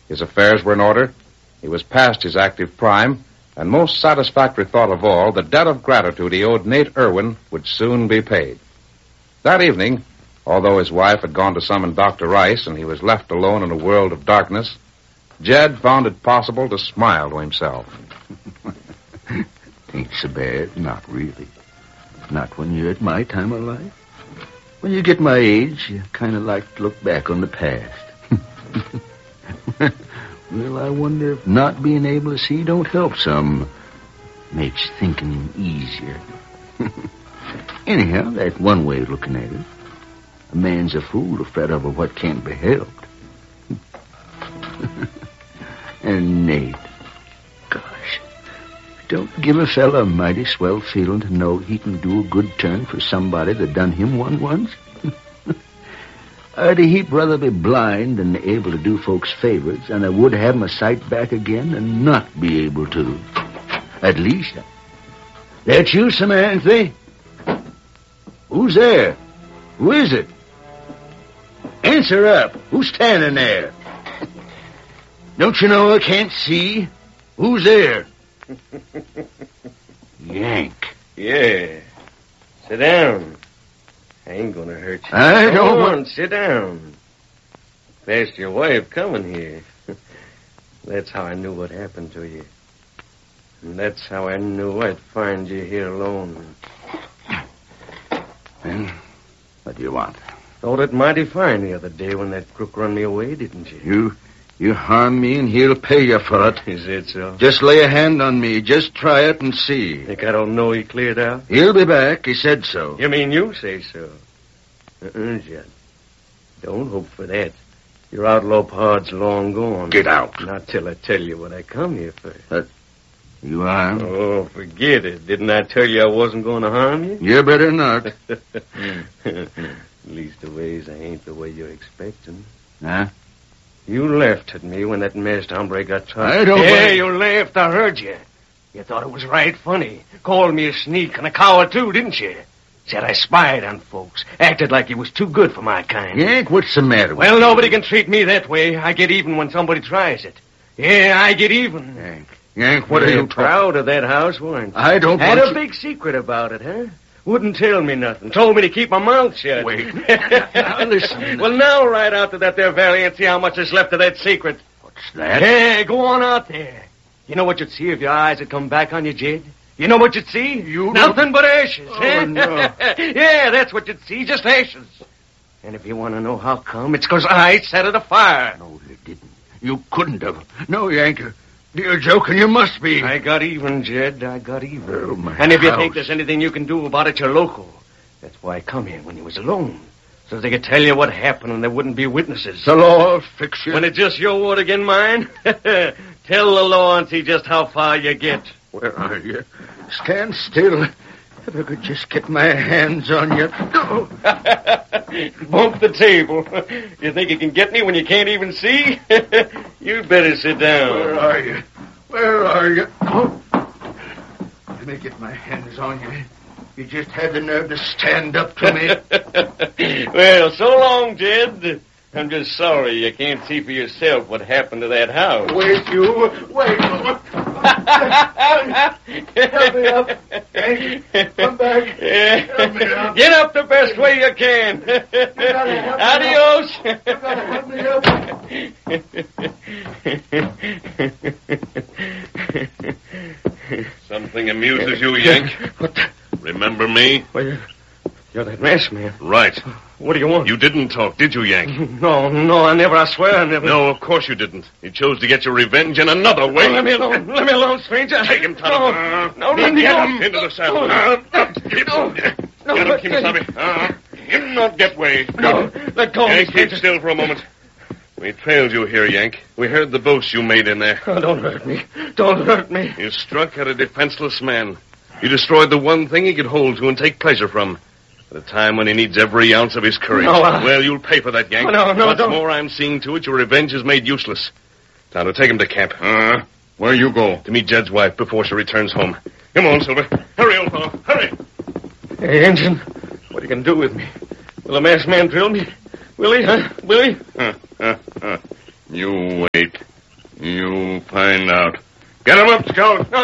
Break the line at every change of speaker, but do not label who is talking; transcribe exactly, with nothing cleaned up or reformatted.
His affairs were in order. He was past his active prime, and most satisfactory thought of all, the debt of gratitude he owed Nate Irwin would soon be paid. That evening, although his wife had gone to summon Doctor Rice and he was left alone in a world of darkness, Jed found it possible to smile to himself.
Ain't so bad, not really. Not when you're at my time of life. When you get my age, you kind of like to look back on the past. Well, I wonder if not being able to see don't help some. Makes thinking easier. Anyhow, that's one way of looking at it. A man's a fool to fret over what can't be helped. And Nate, gosh, don't give a fella a mighty swell feeling to know he can do a good turn for somebody that done him one once? I'd a heap rather be blind than able to do folks favors, and I would have my sight back again and not be able to. At least, that's you, Samantha. Who's there? Who is it? Answer up. Who's standing there? Don't you know I can't see? Who's there? Yank.
Yeah. Sit down. I ain't gonna hurt you.
I don't
Come
want...
on, sit down. Fast your wife coming here. That's how I knew what happened to you. And that's how I knew I'd find you here alone.
Well, what do you want?
Thought it mighty fine the other day when that crook run me away, didn't you?
You... You harm me, and he'll pay you for it.
Is it so?
Just lay a hand on me. Just try it and see.
Think I don't know he cleared out?
He'll be back. He said so.
You mean you say so? Uh-uh, Jed. Don't hope for that. Your outlaw pod's long gone.
Get out.
Not till I tell you what I come here for.
Uh, you are?
Oh, forget it. Didn't I tell you I wasn't going to harm you?
You better not.
At least the ways I ain't the way you're expecting.
Huh?
You laughed at me when that masked hombre got tough.
I don't...
Yeah, want... you laughed. I heard you. You thought it was right funny. Called me a sneak and a coward, too, didn't you? Said I spied on folks. Acted like he was too good for my kind.
Yank, what's the matter with
Well,
you?
nobody can treat me that way. I get even when somebody tries it. Yeah, I get even.
Yank, Yank, what
You're
are you
proud of that house, weren't you?
I don't
Had
want
a
you...
big secret about it, huh? Wouldn't tell me nothing. Told me to keep my mouth shut.
Wait. Now, listen.
Well, now ride out to that there valley and see how much is left of that secret.
What's that?
Hey, go on out there. You know what you'd see if your eyes had come back on you, Jed? You know what you'd see?
You...
Nothing but ashes.
Oh,
eh?
no.
Yeah, that's what you'd see, just ashes. And if you want to know how come, it's because I set it afire.
No, you didn't. You couldn't have. No, Yank, you're joking. You must be.
I got even, Jed. I got even.
Oh, my
and if you
house.
think there's anything you can do about it, you're local. That's why I come here when you was alone. So they could tell you what happened and there wouldn't be witnesses.
The law will fix you.
When it's just your word against mine, tell the law and see just how far you get.
Where are you? Stand still. If I could just get my hands on you. Oh.
Bump the table. You think you can get me when you can't even see? You better sit down.
Where are you? Where are you? Oh. Let me get my hands on you. You just had the nerve to stand up to me.
Well, so long, Jed. I'm just sorry you can't see for yourself what happened to that house.
Wait, you. Wait. Help me up. Hey, come back.
Yeah.
Help me up.
Get up the best way you can. Adios.
You gotta help me up.
Something amuses you, Yank?
What the...
Remember me?
Well, you're, you're that masked man.
Right.
What do you want?
You didn't talk, did you, Yank?
No, no, I never, I swear I never.
No, of course you didn't. You chose to get your revenge in another way.
Oh, let me alone. Let me alone, stranger.
Take him, Tonto.
No, no, let me
Get
alone.
him into the saddle.
Oh,
Uh, get
no.
him.
No,
Get him,
but-
Kimasabi. Uh, him not get way.
No, let go.
Yank, keep still for a moment. We trailed you here, Yank. We heard the boast you made in there.
Oh, don't hurt me. Don't hurt me.
You struck at a defenseless man. You destroyed the one thing he could hold to and take pleasure from. At a time when he needs every ounce of his courage.
No, I...
Well, you'll pay for that, Yank.
Oh, no, no,
What's
don't.
more, I'm seeing to it your revenge is made useless. Tonto, take him to camp.
Uh, where you go?
To meet Jed's wife before she returns home. Come on, Silver. Hurry, old fellow. Hurry.
Hey, Injun, what are you going to do with me? Will the masked man drill me? Will he, huh? Will he?
Huh, huh, huh. You wait.
You'll find out. Get him up, Scout.